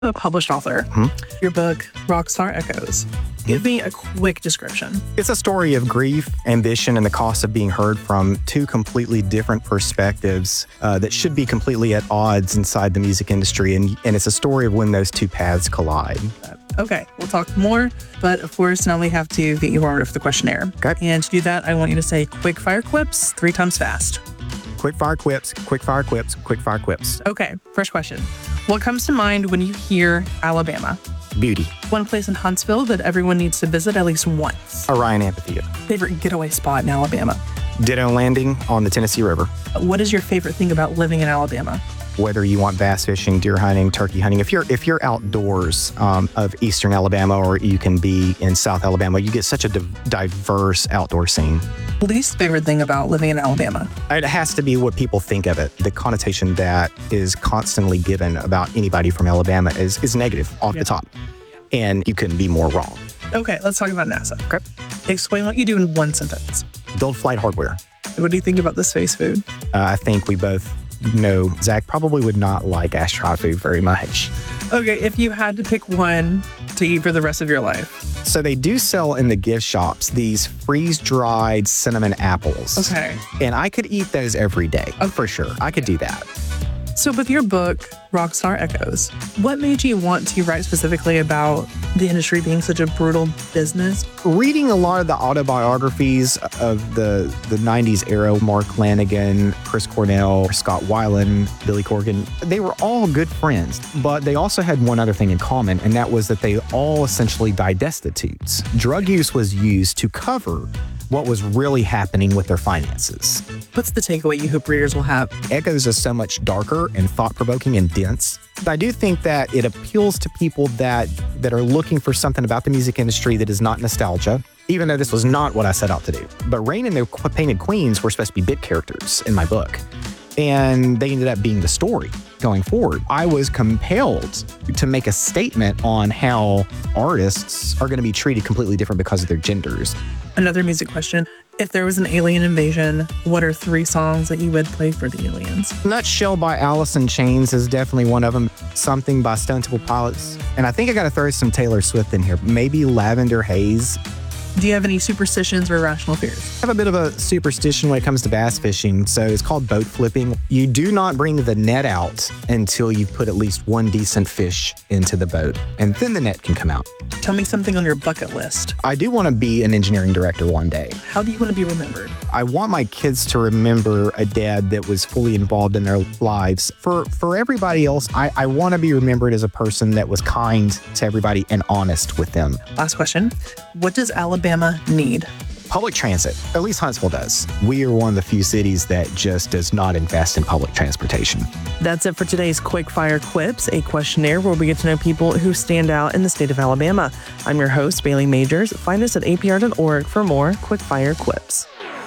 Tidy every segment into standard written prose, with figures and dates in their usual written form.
a published author. Your book, Rockstar Echoes. Give me a quick description. It's a story of grief, ambition, and the cost of being heard from two completely different perspectives that should be completely at odds inside the music industry. And it's a story of when those two paths collide. Okay, we'll talk more. But of course, now we have to get you forward with the questionnaire. Okay. And to do that, I want you to say quick fire quips 3 times fast. Quick fire quips, quick fire quips, quick fire quips. Okay, first question. What comes to mind when you hear Alabama? Beauty. One place in Huntsville that everyone needs to visit at least once. Orion Amphitheater. Favorite getaway spot in Alabama? Ditto Landing on the Tennessee River. What is your favorite thing about living in Alabama? Whether you want bass fishing, deer hunting, turkey hunting, if you're outdoors of eastern Alabama, or you can be in South Alabama, you get such a diverse outdoor scene. Least favorite thing about living in Alabama? It has to be what people think of it. The connotation that is constantly given about anybody from Alabama is negative off the top. And you couldn't be more wrong. Okay, let's talk about NASA. Okay. Explain what you do in 1 sentence. Build flight hardware. What do you think about the space food? I think we both know Zach probably would not like astronaut food very much. Okay, if you had to pick one to eat for the rest of your life. So they do sell in the gift shops these freeze-dried cinnamon apples. Okay. And I could eat those every day, for sure. I could do that. So with your book, Rockstar Echoes, what made you want to write specifically about the industry being such a brutal business? Reading a lot of the autobiographies of the 90s era, Mark Lanigan, Chris Cornell, Scott Weiland, Billy Corgan, they were all good friends, but they also had one other thing in common, and that was that they all essentially died destitutes. Drug use was used to cover what was really happening with their finances. What's the takeaway you hope readers will have? Echoes is so much darker and thought-provoking and dense. I do think that it appeals to people that are looking for something about the music industry that is not nostalgia, even though this was not what I set out to do. But Rain and the Painted Queens were supposed to be bit characters in my book, and they ended up being the story going forward. I was compelled to make a statement on how artists are going to be treated completely different because of their genders. Another music question. If there was an alien invasion, what are 3 songs that you would play for the aliens? Nutshell by Alice in Chains is definitely one of them. Something by Stone Temple Pilots. And I think I got to throw some Taylor Swift in here. Maybe Lavender Haze. Do you have any superstitions or irrational fears? I have a bit of a superstition when it comes to bass fishing, so it's called boat flipping. You do not bring the net out until you've put at least one decent fish into the boat, and then the net can come out. Tell me something on your bucket list. I do want to be an engineering director one day. How do you want to be remembered? I want my kids to remember a dad that was fully involved in their lives. For everybody else, I want to be remembered as a person that was kind to everybody and honest with them. Last question. What does Alabama need? Public transit. At least Huntsville does. We are one of the few cities that just does not invest in public transportation. That's it for today's Quick Fire Quips, a questionnaire where we get to know people who stand out in the state of Alabama. I'm your host, Bailey Majors. Find us at apr.org for more Quick Fire Quips.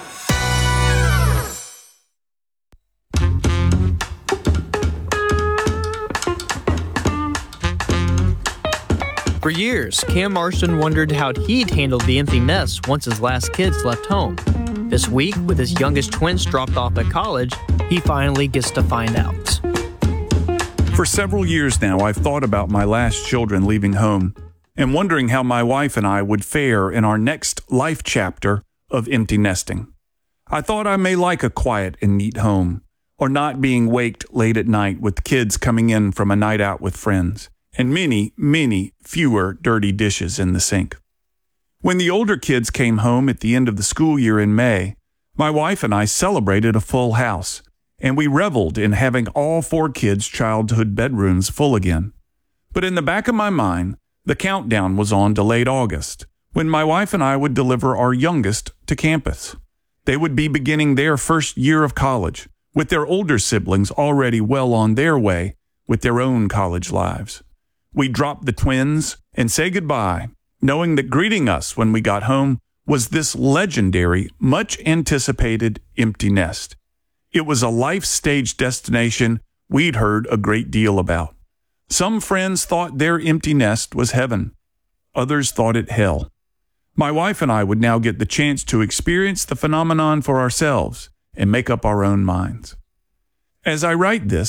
For years, Cam Marston wondered how he'd handle the empty nest once his last kids left home. This week, with his youngest twins dropped off at college, he finally gets to find out. For several years now, I've thought about my last children leaving home and wondering how my wife and I would fare in our next life chapter of empty nesting. I thought I may like a quiet and neat home, or not being waked late at night with kids coming in from a night out with friends, and many, many fewer dirty dishes in the sink. When the older kids came home at the end of the school year in May, my wife and I celebrated a full house, and we reveled in having all 4 kids' childhood bedrooms full again. But in the back of my mind, the countdown was on to late August, when my wife and I would deliver our youngest to campus. They would be beginning their first year of college, with their older siblings already well on their way with their own college lives. We dropped the twins and say goodbye, knowing that greeting us when we got home was this legendary, much-anticipated empty nest. It was a life-stage destination we'd heard a great deal about. Some friends thought their empty nest was heaven. Others thought it hell. My wife and I would now get the chance to experience the phenomenon for ourselves and make up our own minds. As I write this,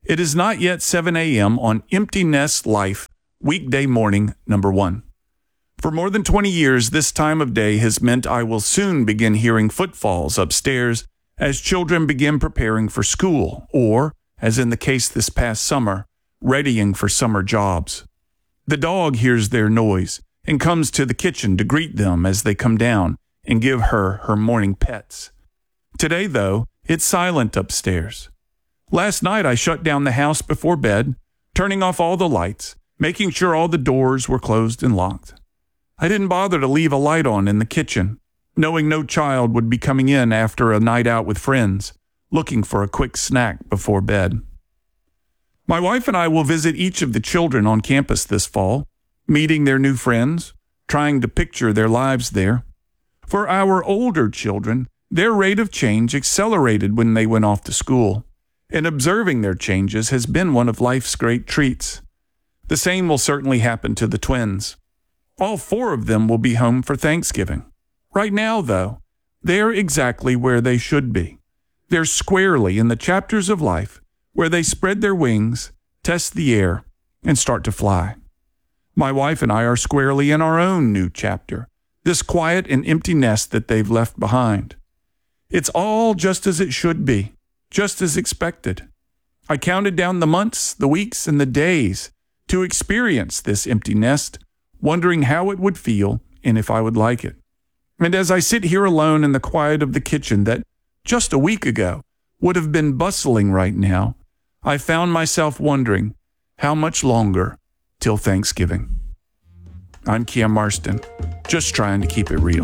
It is not yet 7 a.m. on Empty Nest Life, weekday morning number 1. For more than 20 years, this time of day has meant I will soon begin hearing footfalls upstairs as children begin preparing for school or, as in the case this past summer, readying for summer jobs. The dog hears their noise and comes to the kitchen to greet them as they come down and give her morning pets. Today, though, it's silent upstairs. Last night I shut down the house before bed, turning off all the lights, making sure all the doors were closed and locked. I didn't bother to leave a light on in the kitchen, knowing no child would be coming in after a night out with friends, looking for a quick snack before bed. My wife and I will visit each of the children on campus this fall, meeting their new friends, trying to picture their lives there. For our older children, their rate of change accelerated when they went off to school, and observing their changes has been one of life's great treats. The same will certainly happen to the twins. All 4 of them will be home for Thanksgiving. Right now, though, they're exactly where they should be. They're squarely in the chapters of life where they spread their wings, test the air, and start to fly. My wife and I are squarely in our own new chapter, this quiet and empty nest that they've left behind. It's all just as it should be, just as expected. I counted down the months, the weeks, and the days to experience this empty nest, wondering how it would feel and if I would like it. And as I sit here alone in the quiet of the kitchen that just a week ago would have been bustling right now, I found myself wondering how much longer till Thanksgiving. I'm Cam Marston, just trying to keep it real.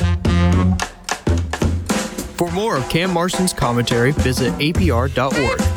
For more of Cam Marston's commentary, visit apr.org.